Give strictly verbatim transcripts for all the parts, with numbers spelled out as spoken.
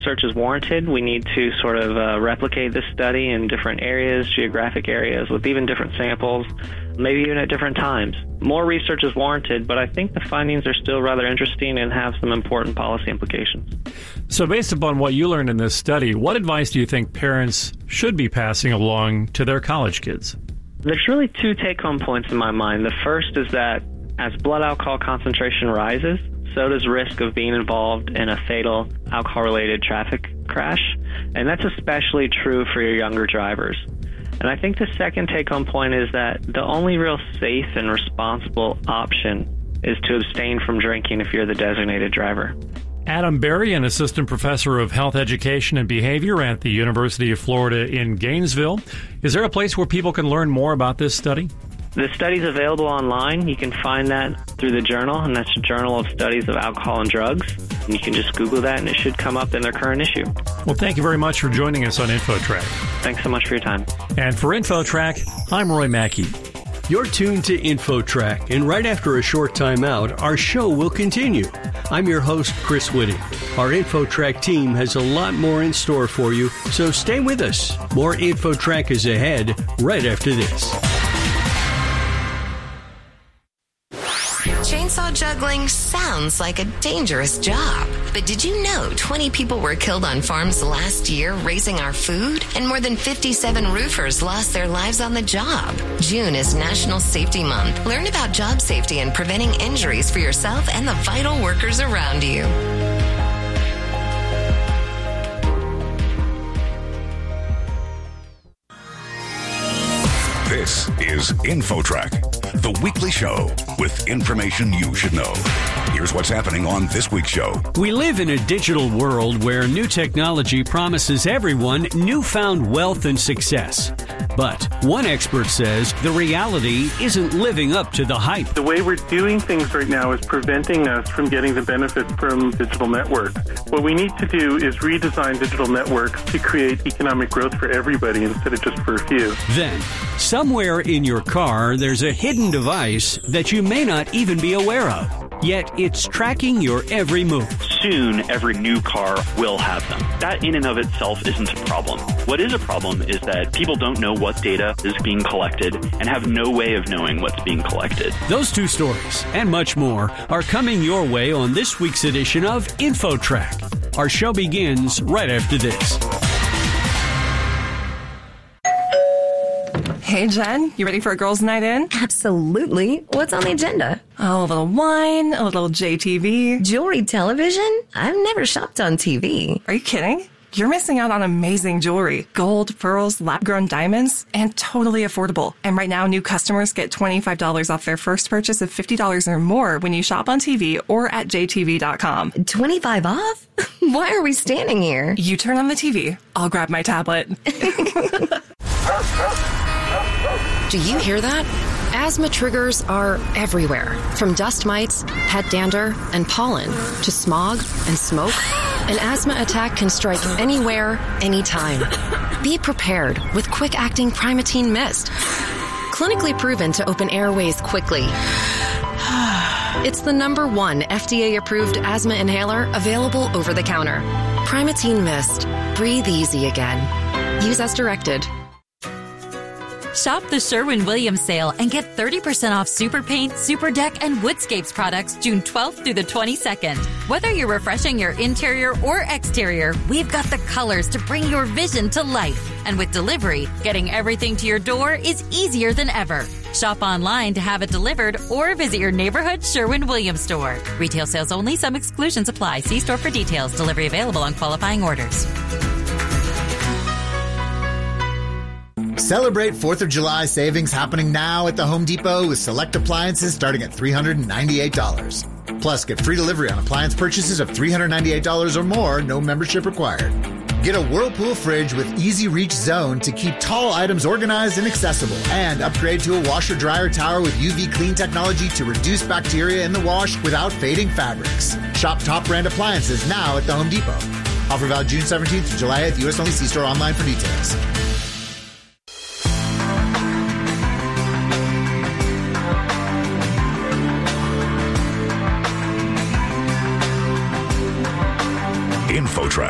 research is warranted. We need to sort of uh, replicate this study in different areas, geographic areas, with even different samples, maybe even at different times. More research is warranted, but I think the findings are still rather interesting and have some important policy implications. So based upon what you learned in this study, what advice do you think parents should be passing along to their college kids? There's really two take-home points in my mind. The first is that as blood alcohol concentration rises, so does risk of being involved in a fatal alcohol-related traffic crash, and that's especially true for your younger drivers. And I think the second take-home point is that the only real safe and responsible option is to abstain from drinking if you're the designated driver. Adam Berry, an assistant professor of health education and behavior at the University of Florida in Gainesville. Is there a place where people can learn more about this study? The study's available online. You can find that through the journal, and that's the Journal of Studies of Alcohol and Drugs. And you can just Google that, and it should come up in their current issue. Well, thank you very much for joining us on InfoTrack. Thanks so much for your time. And for InfoTrack, I'm Roy Mackey. You're tuned to InfoTrack, and right after a short time out, our show will continue. I'm your host, Chris Whitting. Our InfoTrack team has a lot more in store for you, so stay with us. More InfoTrack is ahead right after this. Chainsaw juggling sounds like a dangerous job. But did you know twenty people were killed on farms last year raising our food? And more than fifty-seven roofers lost their lives on the job. June is National Safety Month. Learn about job safety and preventing injuries for yourself and the vital workers around you. This is InfoTrack, the weekly show with information you should know. Here's what's happening on this week's show. We live in a digital world where new technology promises everyone newfound wealth and success. But one expert says the reality isn't living up to the hype. The way we're doing things right now is preventing us from getting the benefit from digital networks. What we need to do is redesign digital networks to create economic growth for everybody instead of just for a few. Then, somewhere in your car, there's a hidden device that you may not even be aware of. Yet it's tracking your every move. Soon, every new car will have them. That in and of itself isn't a problem. What is a problem is that people don't know what data is being collected and have no way of knowing what's being collected. Those two stories and much more are coming your way on this week's edition of InfoTrack. Our show begins right after this. Hey, Jen, you ready for a girls' night in? Absolutely. What's on the agenda? Oh, a little wine, a little J T V. Jewelry television? I've never shopped on T V. Are you kidding? You're missing out on amazing jewelry. Gold, pearls, lab-grown diamonds, and totally affordable. And right now, new customers get twenty-five dollars off their first purchase of fifty dollars or more when you shop on T V or at j t v dot com. twenty-five off? Why are we standing here? You turn on the T V. I'll grab my tablet. Do you hear that? Asthma triggers are everywhere, from dust mites, pet dander, and pollen, to smog and smoke. An asthma attack can strike anywhere, anytime. Be prepared with quick-acting Primatene Mist. Clinically proven to open airways quickly. It's the number one F D A-approved asthma inhaler available over the counter. Primatene Mist. Breathe easy again. Use as directed. Shop the Sherwin-Williams sale and get thirty percent off Super Paint, Super Deck, and Woodscapes products June twelfth through the twenty-second. Whether you're refreshing your interior or exterior, we've got the colors to bring your vision to life. And with delivery, getting everything to your door is easier than ever. Shop online to have it delivered or visit your neighborhood Sherwin-Williams store. Retail sales only. Some exclusions apply. See store for details. Delivery available on qualifying orders. Celebrate fourth of July savings happening now at the Home Depot with select appliances starting at three hundred ninety-eight dollars. Plus, get free delivery on appliance purchases of three hundred ninety-eight dollars or more, no membership required. Get a Whirlpool fridge with Easy Reach Zone to keep tall items organized and accessible. And upgrade to a washer-dryer tower with U V clean technology to reduce bacteria in the wash without fading fabrics. Shop top brand appliances now at the Home Depot. Offer valid June seventeenth to July eighth, U S only. See store online for details. InfoTrack,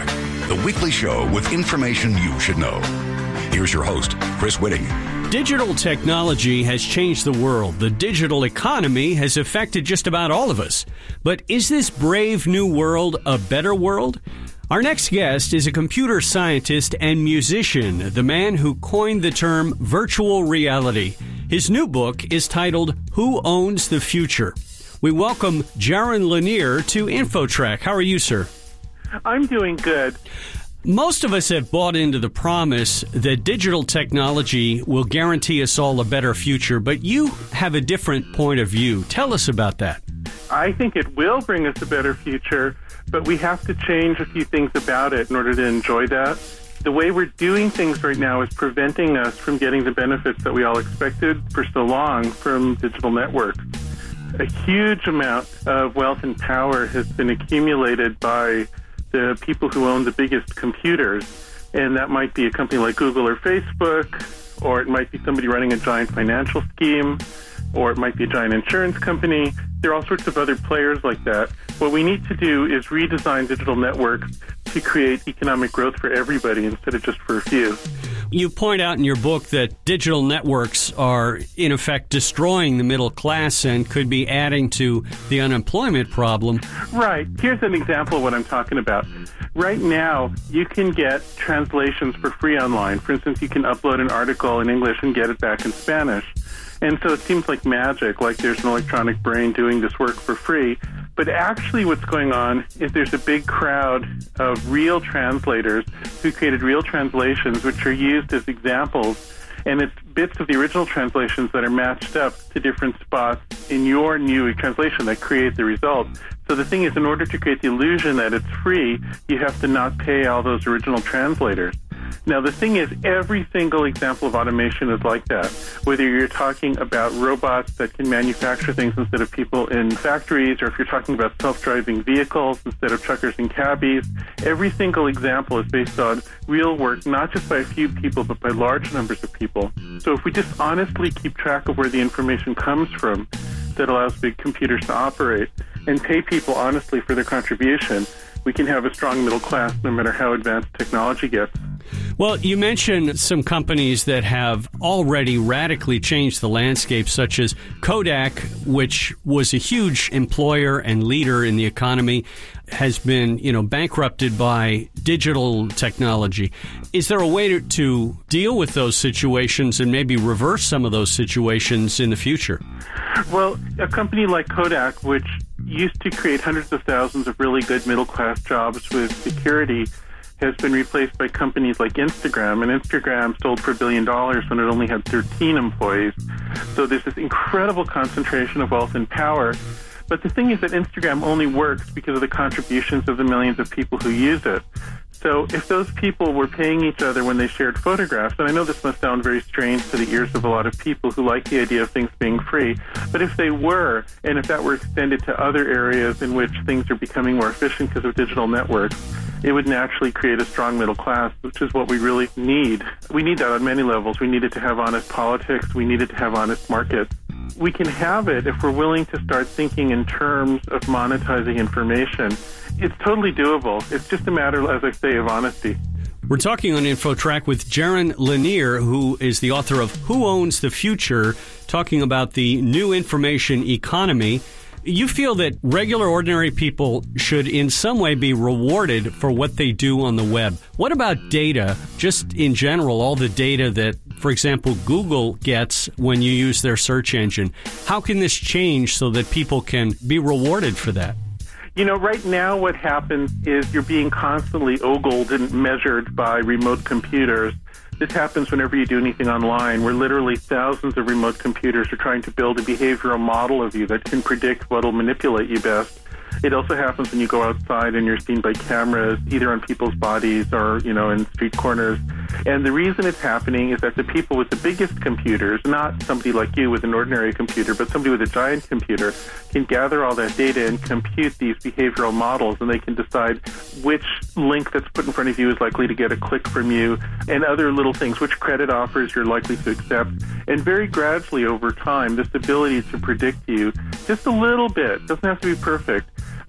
the weekly show with information you should know. Here's your host, Chris Whitting. Digital technology has changed the world. The digital economy has affected just about all of us. But is this brave new world a better world? Our next guest is a computer scientist and musician, the man who coined the term virtual reality. His new book is titled Who Owns the Future? We welcome Jaron Lanier to InfoTrack. How are you, sir? I'm doing good. Most of us have bought into the promise that digital technology will guarantee us all a better future, but you have a different point of view. Tell us about that. I think it will bring us a better future, but we have to change a few things about it in order to enjoy that. The way we're doing things right now is preventing us from getting the benefits that we all expected for so long from digital networks. A huge amount of wealth and power has been accumulated by the people who own the biggest computers, and that might be a company like Google or Facebook, or it might be somebody running a giant financial scheme, or it might be a giant insurance company. There are all sorts of other players like that. What we need to do is redesign digital networks to create economic growth for everybody instead of just for a few. You point out in your book that digital networks are, in effect, destroying the middle class and could be adding to the unemployment problem. Right. Here's an example of what I'm talking about. Right now, you can get translations for free online. For instance, you can upload an article in English and get it back in Spanish. And so it seems like magic, like there's an electronic brain doing this work for free. But actually what's going on is there's a big crowd of real translators who created real translations which are used as examples. And it's bits of the original translations that are matched up to different spots in your new translation that create the result. So the thing is, in order to create the illusion that it's free, you have to not pay all those original translators. Now, the thing is, every single example of automation is like that. Whether you're talking about robots that can manufacture things instead of people in factories, or if you're talking about self-driving vehicles instead of truckers and cabbies, every single example is based on real work, not just by a few people, but by large numbers of people. So if we just honestly keep track of where the information comes from that allows big computers to operate and pay people honestly for their contribution, we can have a strong middle class no matter how advanced technology gets. Well, you mentioned some companies that have already radically changed the landscape, such as Kodak, which was a huge employer and leader in the economy, has been, you know, bankrupted by digital technology. Is there a way to, to deal with those situations and maybe reverse some of those situations in the future? Well, a company like Kodak, which used to create hundreds of thousands of really good middle-class jobs with security, has been replaced by companies like Instagram, and Instagram sold for a billion dollars when it only had thirteen employees. So there's this incredible concentration of wealth and power. But the thing is that Instagram only works because of the contributions of the millions of people who use it. So if those people were paying each other when they shared photographs, and I know this must sound very strange to the ears of a lot of people who like the idea of things being free, but if they were, and if that were extended to other areas in which things are becoming more efficient because of digital networks, it would naturally create a strong middle class, which is what we really need. We need that on many levels. We need it to have honest politics. We need it to have honest markets. We can have it if we're willing to start thinking in terms of monetizing information. It's totally doable. It's just a matter, as I say, of honesty. We're talking on InfoTrack with Jaron Lanier, who is the author of Who Owns the Future, talking about the new information economy. You feel that regular, ordinary people should in some way be rewarded for what they do on the web. What about data, just in general, all the data that, for example, Google gets when you use their search engine? How can this change so that people can be rewarded for that? You know, right now what happens is you're being constantly ogled and measured by remote computers. This happens whenever you do anything online, where literally thousands of remote computers are trying to build a behavioral model of you that can predict what will manipulate you best. It also happens when you go outside and you're seen by cameras, either on people's bodies or, you know, in street corners. And the reason it's happening is that the people with the biggest computers, not somebody like you with an ordinary computer, but somebody with a giant computer, can gather all that data and compute these behavioral models, and they can decide which link that's put in front of you is likely to get a click from you, and other little things, which credit offers you're likely to accept. And very gradually over time, this ability to predict you just a little bit, doesn't have to be perfect,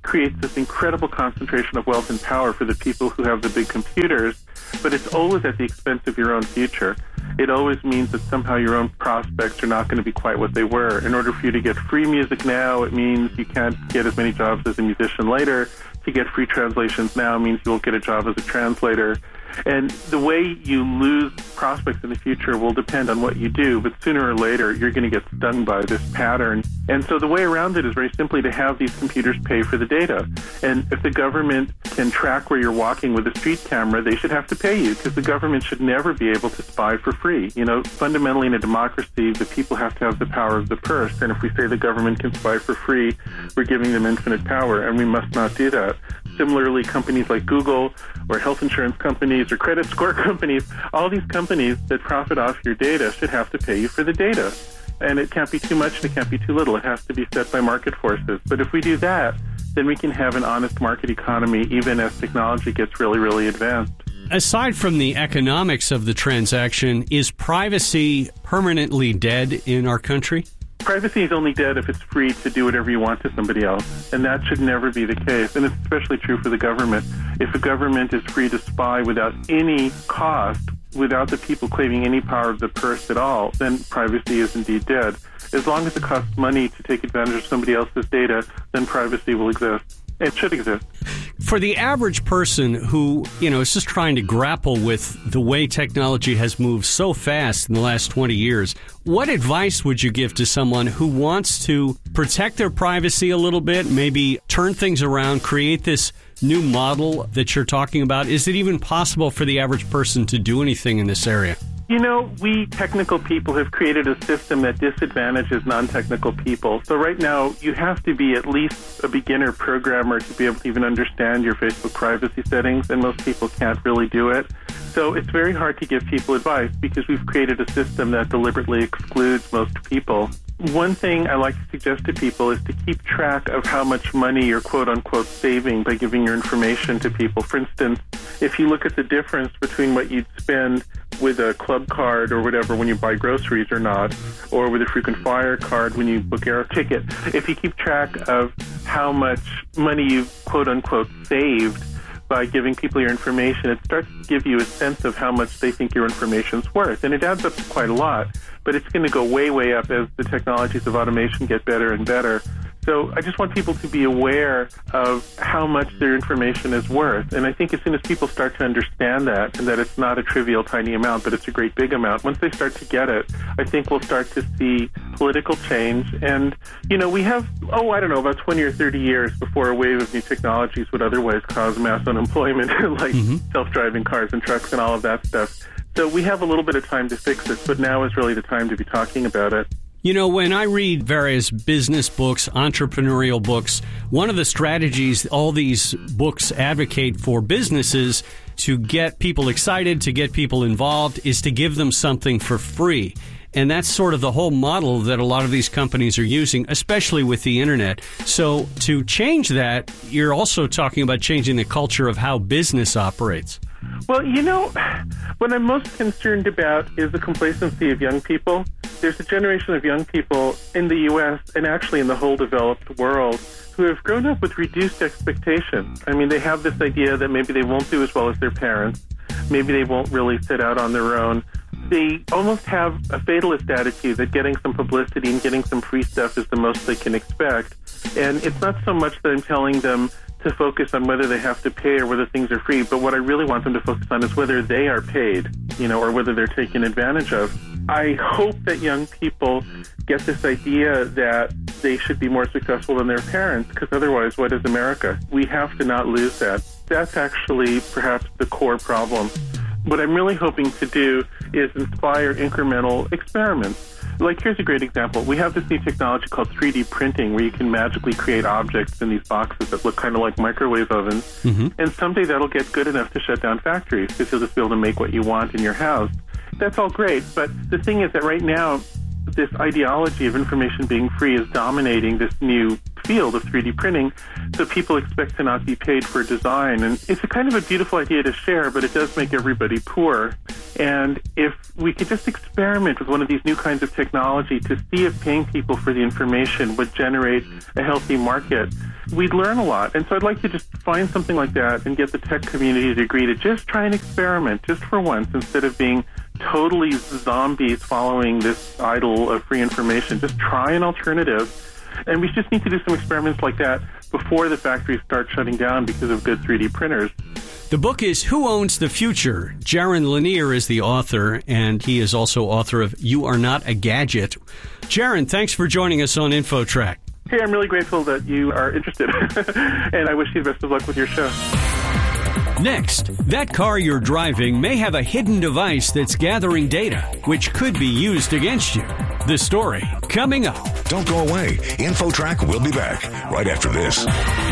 creates this incredible concentration of wealth and power for the people who have the big computers, but it's always at the expense of your own future. It always means that somehow your own prospects are not going to be quite what they were. In order for you to get free music now, it means you can't get as many jobs as a musician later. To get free translations now means you won't get a job as a translator. And the way you lose prospects in the future will depend on what you do, but sooner or later you're going to get stung by this pattern. And so the way around it is very simply to have these computers pay for the data. And if the government can track where you're walking with a street camera, they should have to pay you, because the government should never be able to spy for free. You know, fundamentally in a democracy, the people have to have the power of the purse. And if we say the government can spy for free, we're giving them infinite power, and we must not do that. Similarly, companies like Google or health insurance companies or credit score companies, all these companies that profit off your data should have to pay you for the data. And it can't be too much and it can't be too little. It has to be set by market forces. But if we do that, then we can have an honest market economy even as technology gets really, really advanced. Aside from the economics of the transaction, is privacy permanently dead in our country? Privacy is only dead if it's free to do whatever you want to somebody else, and that should never be the case, and it's especially true for the government. If a government is free to spy without any cost, without the people claiming any power of the purse at all, then privacy is indeed dead. As long as it costs money to take advantage of somebody else's data, then privacy will exist. It should exist. For the average person who, you know, is just trying to grapple with the way technology has moved so fast in the last twenty years, what advice would you give to someone who wants to protect their privacy a little bit, maybe turn things around, create this new model that you're talking about? Is it even possible for the average person to do anything in this area? You know, we technical people have created a system that disadvantages non-technical people. So right now, you have to be at least a beginner programmer to be able to even understand your Facebook privacy settings, and most people can't really do it. So it's very hard to give people advice because we've created a system that deliberately excludes most people. One thing I like to suggest to people is to keep track of how much money you're quote-unquote saving by giving your information to people. For instance, if you look at the difference between what you'd spend with a club card or whatever when you buy groceries or not, or with a frequent flyer card when you book air ticket, if you keep track of how much money you've quote-unquote saved by giving people your information, it starts to give you a sense of how much they think your information's worth. And it adds up to quite a lot, but it's going to go way, way up as the technologies of automation get better and better. So I just want people to be aware of how much their information is worth. And I think as soon as people start to understand that, and that it's not a trivial tiny amount, but it's a great big amount, once they start to get it, I think we'll start to see political change. And, you know, we have, oh, I don't know, about twenty or thirty years before a wave of new technologies would otherwise cause mass unemployment, like mm-hmm. self-driving cars and trucks and all of that stuff. So we have a little bit of time to fix it, but now is really the time to be talking about it. You know, when I read various business books, entrepreneurial books, one of the strategies all these books advocate for businesses to get people excited, to get people involved, is to give them something for free. And that's sort of the whole model that a lot of these companies are using, especially with the internet. So to change that, you're also talking about changing the culture of how business operates. Well, you know, what I'm most concerned about is the complacency of young people. There's a generation of young people in the U S and actually in the whole developed world who have grown up with reduced expectations. I mean, they have this idea that maybe they won't do as well as their parents. Maybe they won't really set out on their own. They almost have a fatalist attitude that getting some publicity and getting some free stuff is the most they can expect. And it's not so much that I'm telling them to focus on whether they have to pay or whether things are free, but what I really want them to focus on is whether they are paid, you know, or whether they're taken advantage of. I hope that young people get this idea that they should be more successful than their parents, because otherwise, what is America? We have to not lose that. That's actually perhaps the core problem. What I'm really hoping to do is inspire incremental experiments. Like, here's a great example. We have this new technology called three D printing, where you can magically create objects in these boxes that look kind of like microwave ovens. Mm-hmm. And someday that'll get good enough to shut down factories, because you'll just be able to make what you want in your house. That's all great, but the thing is that right now, this ideology of information being free is dominating this new field of three D printing, so people expect to not be paid for design. And it's a kind of a beautiful idea to share, but it does make everybody poor. And if we could just experiment with one of these new kinds of technology to see if paying people for the information would generate a healthy market, we'd learn a lot. And so I'd like to just find something like that and get the tech community to agree to just try and experiment just for once, instead of being totally zombies following this idol of free information. Just try an alternative. And we just need to do some experiments like that before the factories start shutting down because of good three D printers. The book is Who Owns the Future? Jaron Lanier is the author, and he is also author of You Are Not a Gadget. Jaron, thanks for joining us on InfoTrack. Hey, I'm really grateful that you are interested, and I wish you the best of luck with your show. Next, that car you're driving may have a hidden device that's gathering data, which could be used against you. The story coming up. Don't go away. InfoTrack will be back right after this.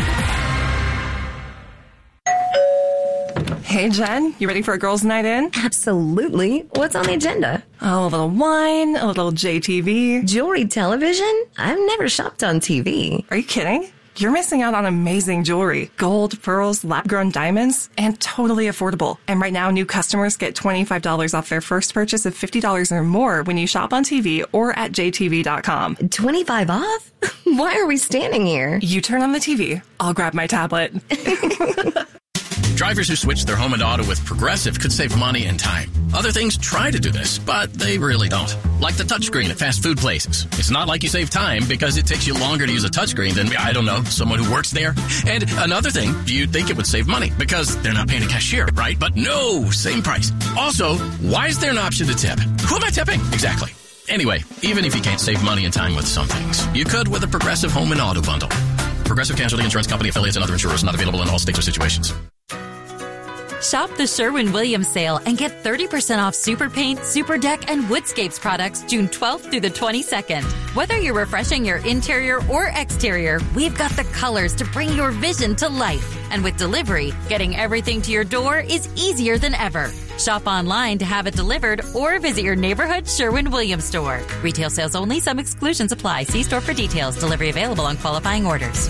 Hey, Jen, you ready for a girls' night in? Absolutely. What's on the agenda? Oh, a little wine, a little J T V. Jewelry television? I've never shopped on T V. Are you kidding? You're missing out on amazing jewelry. Gold, pearls, lab-grown diamonds, and totally affordable. And right now, new customers get twenty-five dollars off their first purchase of fifty dollars or more when you shop on T V or at J T V dot com. twenty-five off? Why are we standing here? You turn on the T V. I'll grab my tablet. Drivers who switch their home and auto with Progressive could save money and time. Other things try to do this, but they really don't. Like the touchscreen at fast food places. It's not like you save time because it takes you longer to use a touchscreen than, I don't know, someone who works there. And another thing, you'd think it would save money because they're not paying a cashier, right? But no, same price. Also, why is there an option to tip? Who am I tipping? Exactly. Anyway, even if you can't save money and time with some things, you could with a Progressive home and auto bundle. Progressive Casualty Insurance Company affiliates and other insurers, not available in all states or situations. Shop the Sherwin-Williams sale and get thirty percent off Super Paint, Super Deck, and Woodscapes products June twelfth through the twenty-second. Whether you're refreshing your interior or exterior, we've got the colors to bring your vision to life. And with delivery, getting everything to your door is easier than ever. Shop online to have it delivered or visit your neighborhood Sherwin-Williams store. Retail sales only. Some exclusions apply. See store for details. Delivery available on qualifying orders.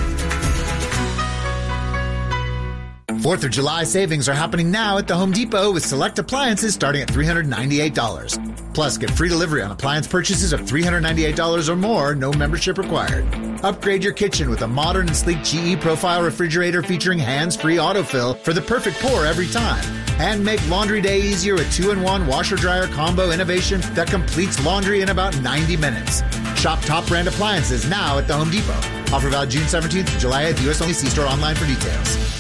Fourth of July savings are happening now at the Home Depot with select appliances starting at three hundred ninety-eight dollars. Plus, get free delivery on appliance purchases of three hundred ninety-eight dollars or more, no membership required. Upgrade your kitchen with a modern and sleek G E Profile refrigerator featuring hands-free autofill for the perfect pour every time. And make laundry day easier with two in one washer-dryer combo innovation that completes laundry in about ninety minutes. Shop top brand appliances now at the Home Depot. Offer valid June seventeenth to July eighth. U S only. See store online for details.